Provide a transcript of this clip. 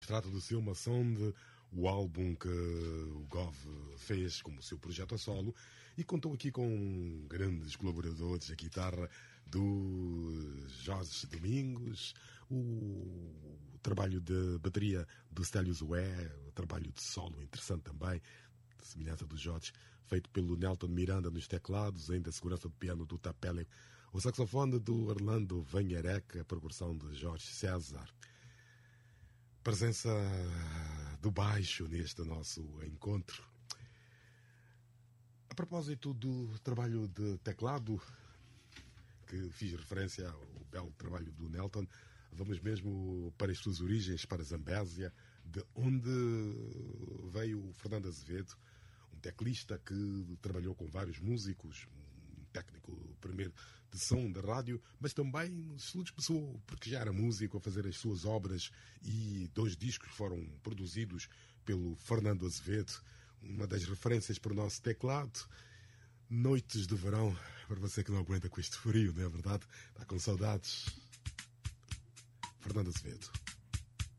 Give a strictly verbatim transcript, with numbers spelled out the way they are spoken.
Trata do seu Uma Sonde, o álbum que o Gov fez como seu projeto a solo, e contou aqui com grandes colaboradores, a guitarra do Jorge Domingos, o trabalho de bateria do Stélio Zoé, o trabalho de solo interessante também, de semelhança do Jorge, feito pelo Nelton Miranda nos teclados, ainda a segurança do piano do Tapele, o saxofone do Orlando Vanharek, a progressão de Jorge César. Presença do baixo neste nosso encontro. A propósito do trabalho de teclado, que fiz referência ao belo trabalho do Nelton, vamos mesmo para as suas origens, para Zambésia, de onde veio o Fernando Azevedo, um teclista que trabalhou com vários músicos, um técnico primeiro de som da rádio, mas também nos estudos começou, porque já era músico, a fazer as suas obras, e dois discos foram produzidos pelo Fernando Azevedo, uma das referências para o nosso teclado. Noites de verão, para você que não aguenta com este frio, não é verdade? Está com saudades. Fernando Azevedo.